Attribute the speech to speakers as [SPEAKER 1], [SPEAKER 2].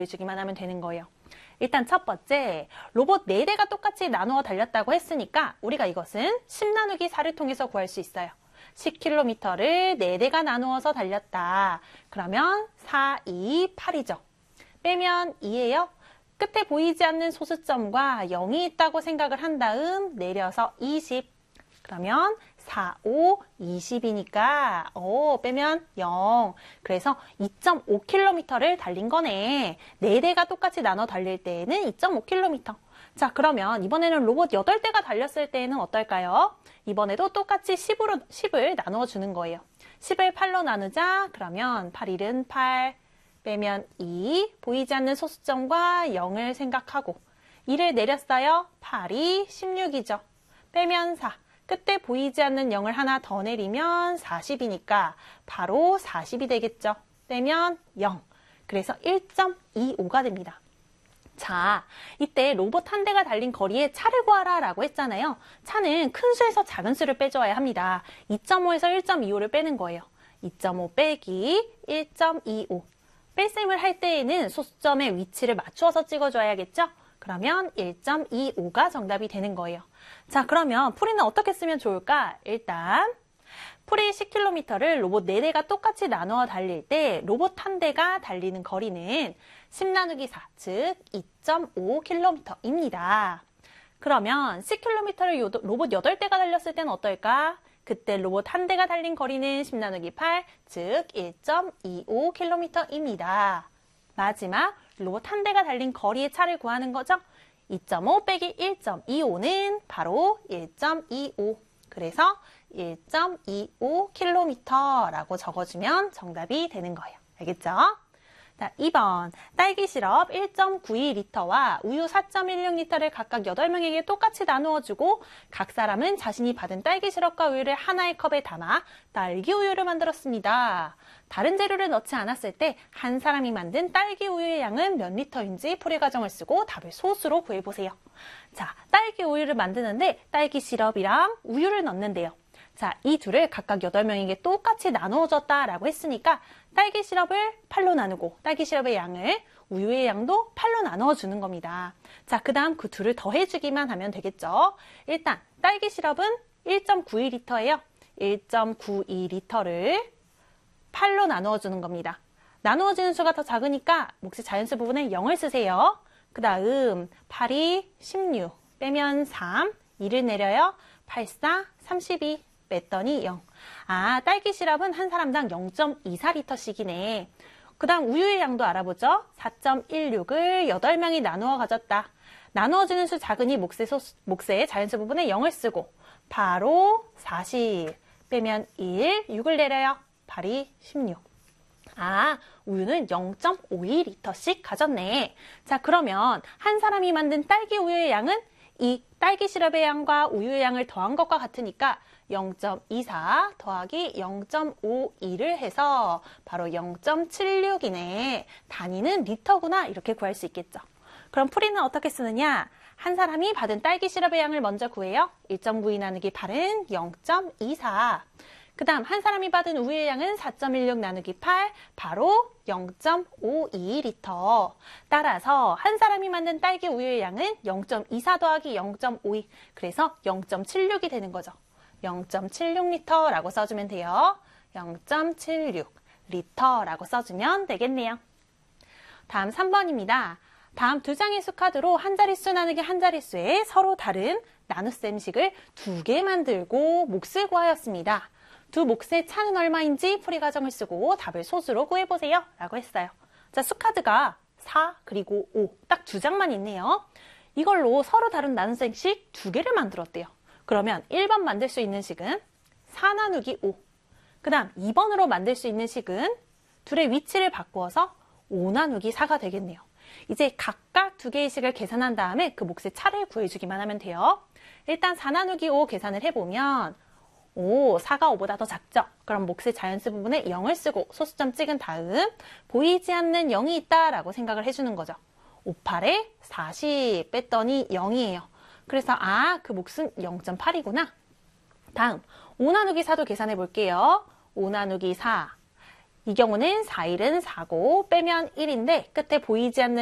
[SPEAKER 1] 보여주기만 하면 되는 거예요. 일단 첫 번째, 로봇 4대가 똑같이 나누어 달렸다고 했으니까 우리가 이것은 10 나누기 4를 통해서 구할 수 있어요. 10km를 4대가 나누어서 달렸다. 그러면 4, 2, 8이죠. 빼면 2예요. 끝에 보이지 않는 소수점과 0이 있다고 생각을 한 다음 내려서 20. 그러면 4, 5, 20이니까 빼면 0. 그래서 2.5km를 달린 거네. 4대가 똑같이 나눠 달릴 때에는 2.5km. 자, 그러면 이번에는 로봇 8대가 달렸을 때에는 어떨까요? 이번에도 똑같이 10을 나누어 주는 거예요. 10을 8로 나누자. 그러면 8, 1은 8. 빼면 2. 보이지 않는 소수점과 0을 생각하고 2를 내렸어요. 8이 16이죠. 빼면 4. 끝에 보이지 않는 0을 하나 더 내리면 40이니까 바로 40이 되겠죠. 빼면 0. 그래서 1.25가 됩니다. 자, 이때 로봇 한 대가 달린 거리에 차를 구하라 라고 했잖아요. 차는 큰 수에서 작은 수를 빼줘야 합니다. 2.5에서 1.25를 빼는 거예요. 2.5 빼기 1.25. 뺄셈을 할 때에는 소수점의 위치를 맞추어서 찍어줘야겠죠? 그러면 1.25가 정답이 되는 거예요. 자, 그러면 풀이는 어떻게 쓰면 좋을까? 일단 풀이 10km를 로봇 4대가 똑같이 나누어 달릴 때 로봇 한 대가 달리는 거리는 10 나누기 4, 즉 2.5km입니다. 그러면 10km를 로봇 8대가 달렸을 때는 어떨까? 그때 로봇 한 대가 달린 거리는 10 나누기 8, 즉 1.25km입니다. 마지막 로봇 한 대가 달린 거리의 차를 구하는 거죠. 2.5 빼기 1.25는 바로 1.25. 그래서 1.25km라고 적어주면 정답이 되는 거예요. 알겠죠? 자, 2번 딸기 시럽 1.92L와 우유 4.16L를 각각 8명에게 똑같이 나누어주고 각 사람은 자신이 받은 딸기 시럽과 우유를 하나의 컵에 담아 딸기 우유를 만들었습니다. 다른 재료를 넣지 않았을 때 한 사람이 만든 딸기 우유의 양은 몇 리터인지 풀이 과정을 쓰고 답을 소수로 구해보세요. 자, 딸기 우유를 만드는데 딸기 시럽이랑 우유를 넣는데요. 자, 이 둘을 각각 8명에게 똑같이 나누어줬다라고 했으니까 딸기 시럽을 8로 나누고 딸기 시럽의 양을 우유의 양도 8로 나누어주는 겁니다. 자, 그 다음 그 둘을 더해주기만 하면 되겠죠. 일단 딸기 시럽은 1.92L예요. 1.92L를 8로 나누어주는 겁니다. 나누어지는 수가 더 작으니까 몫의 자연수 부분에 0을 쓰세요. 그 다음 8이 16, 빼면 3, 2를 내려요. 8, 4, 32. 뺐더니 0. 아, 딸기 시럽은 한 사람당 0.24L씩이네. 그 다음 우유의 양도 알아보죠. 4.16을 8명이 나누어 가졌다. 나누어지는 수 작으니 몫의 자연수 부분에 0을 쓰고 바로 40. 빼면 1, 6을 내려요. 8이 16. 아, 우유는 0.51L씩 가졌네. 자, 그러면 한 사람이 만든 딸기 우유의 양은 이 딸기 시럽의 양과 우유의 양을 더한 것과 같으니까 0.24 더하기 0.52를 해서 바로 0.76이네. 단위는 리터구나. 이렇게 구할 수 있겠죠. 그럼 풀이는 어떻게 쓰느냐? 한 사람이 받은 딸기 시럽의 양을 먼저 구해요. 1.92 나누기 8은 0.24. 그 다음 한 사람이 받은 우유의 양은 4.16 나누기 8, 바로 0.52L. 따라서 한 사람이 만든 딸기 우유의 양은 0.24 더하기 0.52, 그래서 0.76이 되는 거죠. 0.76L라고 써주면 돼요. 0.76L라고 써주면 되겠네요. 다음 3번입니다. 다음 두 장의 수카드로 한 자릿수 나누기 한 자릿수에 서로 다른 나눗셈식을 2개 만들고 몫을 구하였습니다. 두 몫의 차는 얼마인지 풀이 과정을 쓰고 답을 소수로 구해보세요. 라고 했어요. 자, 수카드가 4 그리고 5 딱 2장만 있네요. 이걸로 서로 다른 나눗셈식 2개를 만들었대요. 그러면 1번 만들 수 있는 식은 4 나누기 5. 그 다음 2번으로 만들 수 있는 식은 둘의 위치를 바꾸어서 5 나누기 4가 되겠네요. 이제 각각 2개의 식을 계산한 다음에 그 몫의 차를 구해주기만 하면 돼요. 일단 4 나누기 5 계산을 해보면 4가 5보다 더 작죠? 그럼 몫의 자연수 부분에 0을 쓰고 소수점 찍은 다음 보이지 않는 0이 있다라고 생각을 해주는 거죠. 5, 8에 40 뺐더니 0이에요. 그래서 그 몫은 0.8이구나. 다음 5 나누기 4도 계산해 볼게요. 5 나누기 4 이 경우는 4일은 4고 빼면 1인데 끝에 보이지 않는